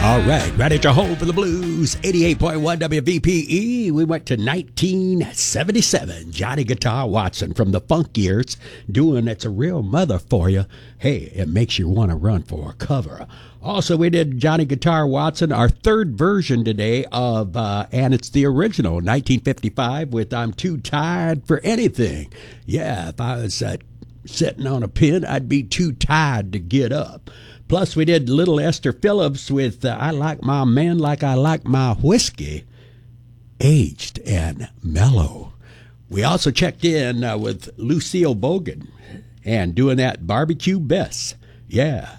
All right, ready to hold for the blues. 88.1 WVPE. We went to 1977. Johnny Guitar Watson from the Funk Years doing It's a Real Mother for You. Hey, it makes you want to run for a cover. Also, we did Johnny Guitar Watson, our third version today of, and it's the original, 1955 with I'm Too Tired for Anything. Yeah, if I was sitting on a pin, I'd be too tired to get up. Plus, we did Little Esther Phillips with I Like My Men Like I Like My Whiskey, aged and mellow. We also checked in with Lucille Bogan and doing that Barbecue Bess. Yeah,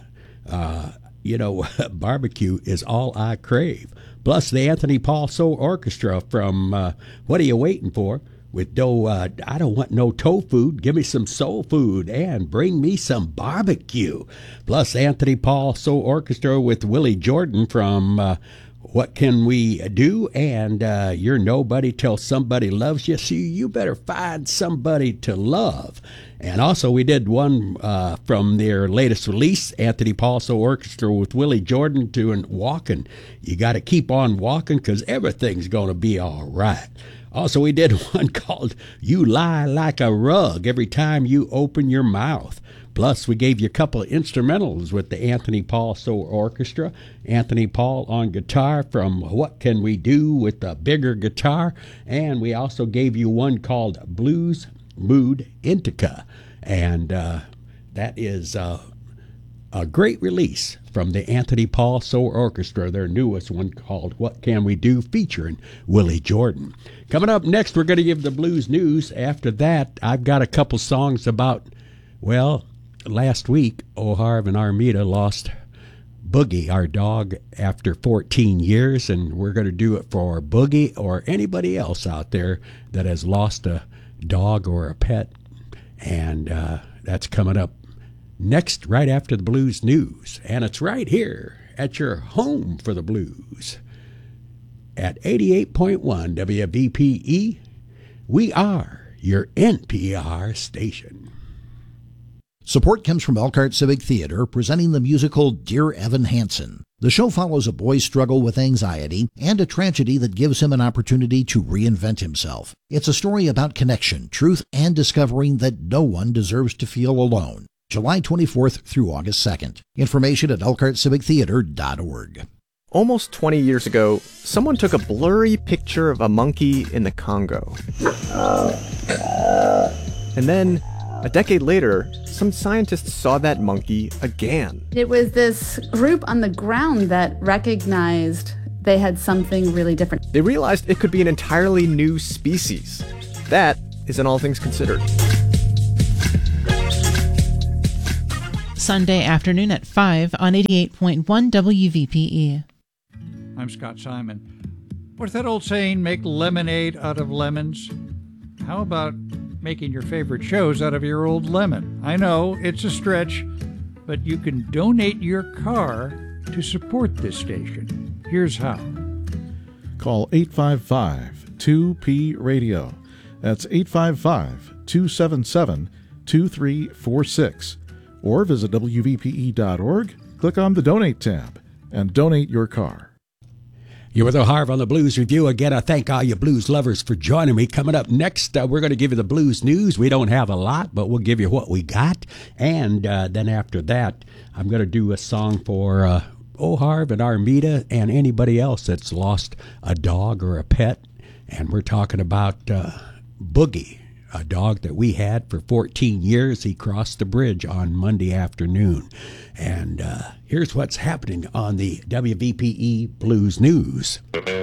barbecue is all I crave. Plus, the Anthony Paul Soul Orchestra from What Are You Waiting For? With I don't want no tofu, give me some soul food and bring me some barbecue. Plus Anthony Paul Soul Orchestra with Willie Jordan from What Can We Do? And You're Nobody Till Somebody Loves You. See, you better find somebody to love. And also we did one from their latest release, Anthony Paul Soul Orchestra with Willie Jordan doing Walking. You got to keep on walking because everything's going to be all right. Also, we did one called You Lie Like a Rug Every Time You Open Your Mouth. Plus, we gave you a couple of instrumentals with the Anthony Paul Soul Orchestra. Anthony Paul on guitar from What Can We Do with a bigger guitar. And we also gave you one called Blues Mood Indica. And that is a great release from the Anthony Paul Soul Orchestra, their newest one called What Can We Do, featuring Willie Jordan. Coming up next, we're going to give the blues news. After that, I've got a couple songs about, last week, O'Harv and Armida lost Boogie, our dog, after 14 years, and we're going to do it for Boogie or anybody else out there that has lost a dog or a pet, and that's coming up next, right after the blues news. And it's right here at your home for the blues at 88.1 WVPE. We are your NPR station. Support comes from Elkhart Civic Theater, presenting the musical Dear Evan Hansen. The show follows a boy's struggle with anxiety and a tragedy that gives him an opportunity to reinvent himself. It's a story about connection, truth, and discovering that no one deserves to feel alone. July 24th through August 2nd. Information at elkhartcivictheater.org. Almost 20 years ago, someone took a blurry picture of a monkey in the Congo. And then, a decade later, some scientists saw that monkey again. It was this group on the ground that recognized they had something really different. They realized it could be an entirely new species. That is in All Things Considered. Sunday afternoon at 5 on 88.1 WVPE. I'm Scott Simon. What's that old saying, make lemonade out of lemons? How about making your favorite shows out of your old lemon? I know, it's a stretch, but you can donate your car to support this station. Here's how. Call 855-2P-RADIO. That's 855-277-2346. Or visit WVPE.org, click on the Donate tab, and donate your car. You're with O'Harv on the Blues Review. Again, I thank all you blues lovers for joining me. Coming up next, we're going to give you the blues news. We don't have a lot, but we'll give you what we got. And then after that, I'm going to do a song for O'Harv and Armida and anybody else that's lost a dog or a pet. And we're talking about Boogie, a dog that we had for 14 years. He crossed the bridge on Monday afternoon. And here's what's happening on the WVPE Blues News.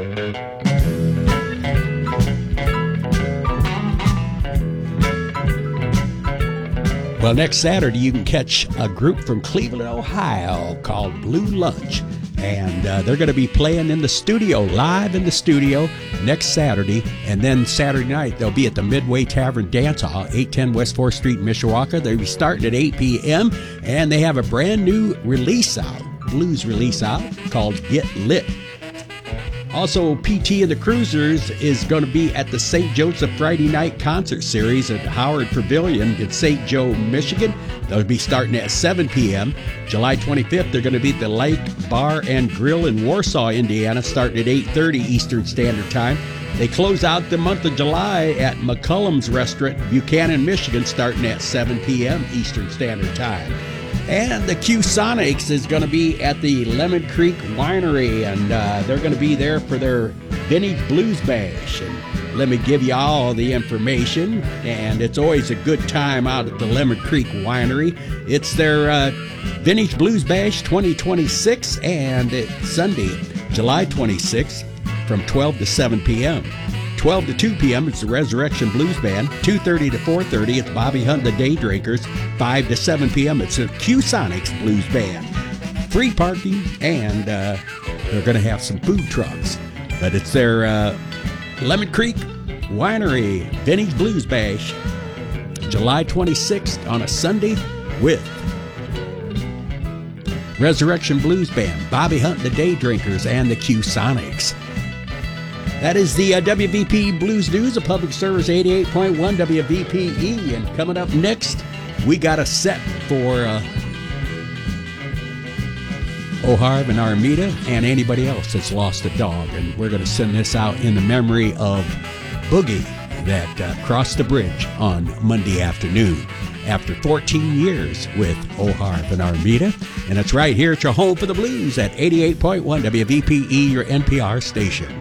Well, next Saturday you can catch a group from Cleveland, Ohio called Blue Lunch. And they're going to be playing in the studio, live in the studio, next Saturday. And then Saturday night, they'll be at the Midway Tavern Dance Hall, 810 West 4th Street in Mishawaka. They'll be starting at 8 p.m. And they have a brand new release out, blues release out, called Get Lit. Also, PT and the Cruisers is going to be at the St. Joseph Friday Night Concert Series at Howard Pavilion in St. Joe, Michigan. They'll be starting at 7 p.m. July 25th, they're going to be at the Lake Bar and Grill in Warsaw, Indiana, starting at 8:30 Eastern Standard Time. They close out the month of July at McCullum's Restaurant, Buchanan, Michigan, starting at 7 p.m. Eastern Standard Time. And the Q Sonics is going to be at the Lemon Creek Winery, and they're going to be there for their Vintage Blues Bash. And let me give you all the information, and it's always a good time out at the Lemon Creek Winery. It's their Vintage Blues Bash 2026, and it's Sunday, July 26th, from 12 to 7 p.m. 12 to 2 p.m., it's the Resurrection Blues Band. 2:30 to 4:30, it's Bobby Hunt, the Day Drinkers. 5 to 7 p.m., it's the Q Sonics Blues Band. Free parking, and they're going to have some food trucks. But it's their Lemon Creek Winery Vintage Blues Bash, July 26th on a Sunday with Resurrection Blues Band, Bobby Hunt, the Day Drinkers, and the Q Sonics. That is the WVP Blues News, a public service 88.1 WVPE. And coming up next, we got a set for Oharv and Armida and anybody else that's lost a dog. And we're going to send this out in the memory of Boogie that crossed the bridge on Monday afternoon after 14 years with Oharv and Armida. And it's right here at your home for the blues at 88.1 WVPE, your NPR station.